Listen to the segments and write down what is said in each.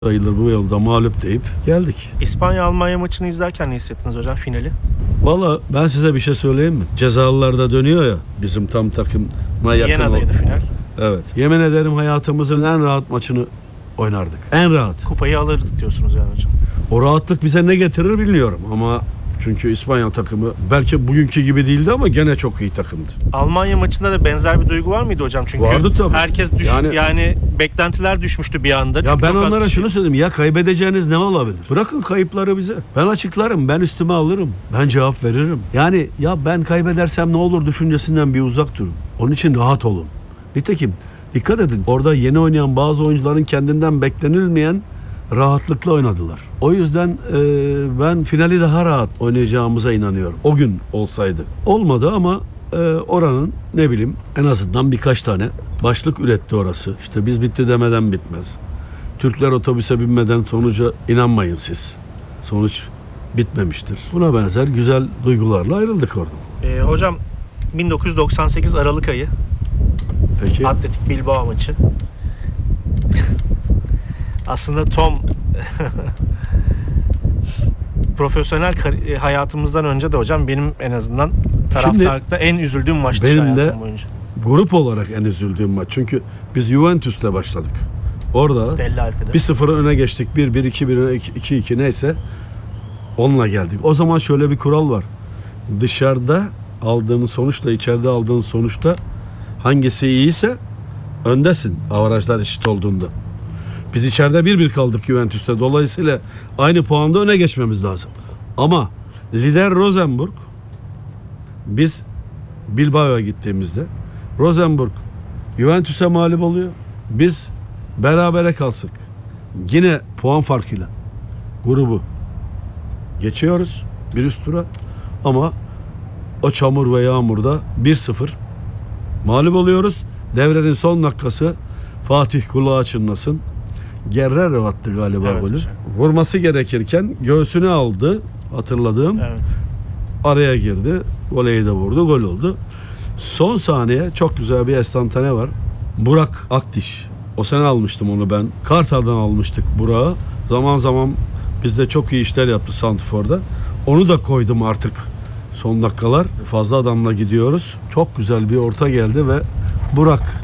sayılır bu yılda mağlup deyip geldik. İspanya-Almanya maçını izlerken ne hissettiniz hocam, finali? Valla ben size bir şey söyleyeyim mi? Cezalılar da dönüyor ya, bizim tam takıma yakın. Viyana'daydı final. Evet. Yemin ederim hayatımızın en rahat maçını oynardık. En rahat. Kupayı alırdık diyorsunuz yani hocam. O rahatlık bize ne getirir bilmiyorum ama çünkü İspanya takımı belki bugünkü gibi değildi ama gene çok iyi takımdı. Almanya maçında da benzer bir duygu var mıydı hocam? Çünkü vardı tabii. herkes yani beklentiler düşmüştü bir anda. Ya Çünkü ben çok az onlara kişi- şunu söyledim. Ya kaybedeceğiniz ne olabilir? Bırakın kayıpları bize. Ben açıklarım. Ben üstüme alırım. Ben cevap veririm. Yani ya ben kaybedersem ne olur düşüncesinden bir uzak durun. Onun için rahat olun. Nitekim dikkat edin. Orada yeni oynayan bazı oyuncuların kendinden beklenilmeyen rahatlıkla oynadılar. O yüzden ben finali daha rahat oynayacağımıza inanıyorum. O gün olsaydı. Olmadı ama oranın ne bileyim en azından birkaç tane başlık üretti orası. İşte biz bitti demeden bitmez. Türkler otobüse binmeden sonuca inanmayın siz. Sonuç bitmemiştir. Buna benzer güzel duygularla ayrıldık oradan. Hocam 1998 Aralık ayı Peki. Atletik Bilbao maçı. Aslında Tom profesyonel hayatımızdan önce de hocam benim en azından taraftarlıkta en üzüldüğüm maçtı benim de hayatım boyunca. Grup olarak en üzüldüğüm maç. Çünkü biz Juventus'la başladık. Orada Deli Alpe'de. 1-0 öne geçtik. 1-1, 2-1, 2-2 neyse onunla geldik. O zaman şöyle bir kural var. Dışarıda aldığın sonuçla içeride aldığın sonuçta hangisi iyiyse öndesin avarajlar eşit olduğunda. Biz içeride 1-1 kaldık Juventus'ta. Dolayısıyla aynı puanda öne geçmemiz lazım. Ama lider Rosenborg, biz Bilbao'ya gittiğimizde Rosenborg Juventus'a mağlup oluyor. Biz berabere kalsak yine puan farkıyla grubu geçiyoruz bir üst tura ama o çamur ve yağmurda 1-0 mağlup oluyoruz. Devrenin son dakikası Fatih kulağı çınlasın. Guerrero attı galiba Evet, golü. hocam. Vurması gerekirken göğsüne aldı hatırladığım. Evet. Araya girdi. Voleyi de vurdu. Gol oldu. Son saniye çok güzel bir estantane var. Burak Akdiş. O sene almıştım onu ben. Kartal'dan almıştık Burak'ı. Zaman zaman bizde çok iyi işler yaptı santrforda. Onu da koydum artık. Son dakikalar. Fazla adamla gidiyoruz. Çok güzel bir orta geldi ve Burak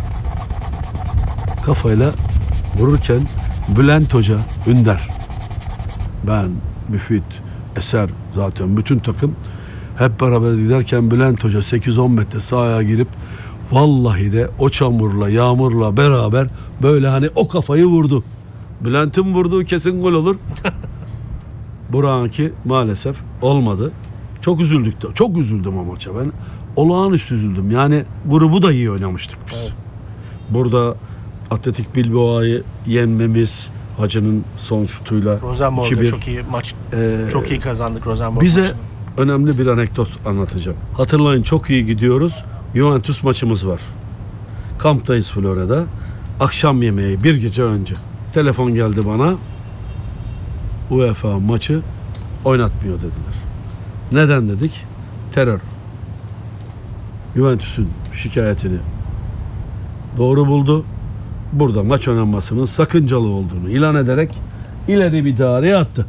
kafayla vururken Bülent Hoca, Ünder, ben, Müfit, Eser zaten bütün takım hep beraber giderken Bülent Hoca 8-10 metre sahaya girip vallahi de o çamurla, yağmurla beraber böyle hani o kafayı vurdu. Bülent'in vurduğu kesin gol olur. Burak'ınki maalesef olmadı. Çok üzüldük de. Çok üzüldüm o maça ben. Olağanüstü üzüldüm. Yani grubu da iyi oynamıştık biz. Evet. Burada Atletik Bilbao'yu yenmemiz, Hacı'nın son şutuyla Rosenborg'da 2-1. çok iyi maç. Ee, Çok iyi kazandık Rosenborg Bize maçını. önemli bir anekdot anlatacağım. Hatırlayın çok iyi gidiyoruz. Juventus maçımız var. Kamptayız Florya'da. Akşam yemeği bir gece önce. Telefon geldi bana. UEFA maçı oynatmıyor dediler. Neden dedik? Terör. Juventus'un şikayetini doğru buldu. Burada maç oynanmasının sakıncalı olduğunu ilan ederek ileri bir daireye attı.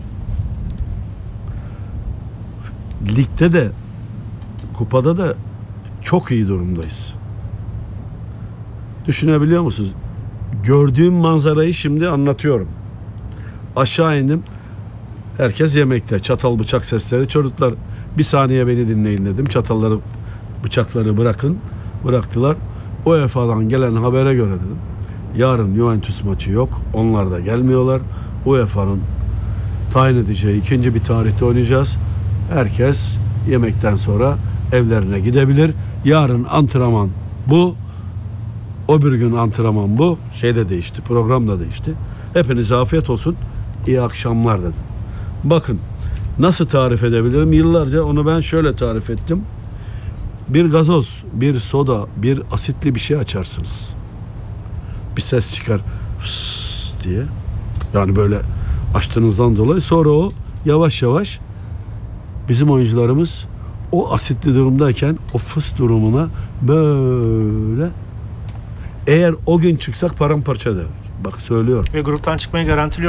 Ligde de kupada da çok iyi durumdayız. Düşünebiliyor musunuz? Gördüğüm manzarayı şimdi anlatıyorum. Aşağı indim. Herkes yemekte. Çatal bıçak sesleri. Çocuklar bir saniye beni dinleyin dedim. Çatalları, bıçakları bırakın. Bıraktılar. UEFA'dan gelen habere göre dedim. Yarın Juventus maçı yok. Onlar da gelmiyorlar. UEFA'nın tayin edeceği ikinci bir tarihte oynayacağız. Herkes yemekten sonra evlerine gidebilir. Yarın antrenman bu. O bir gün antrenman bu. Şey de değişti. Program da değişti. Hepinize afiyet olsun. İyi akşamlar dedim. Bakın nasıl tarif edebilirim? Yıllarca onu ben şöyle tarif ettim. Bir gazoz, bir soda, bir asitli bir şey açarsınız. Bir ses çıkar fıs diye. Yani böyle açtığınızdan dolayı sonra o yavaş yavaş bizim oyuncularımız o asitli durumdayken o fıs durumuna böyle eğer o gün çıksak paramparça ederdik. Bak söylüyorum. Ve gruptan çıkmayı garantiliyor.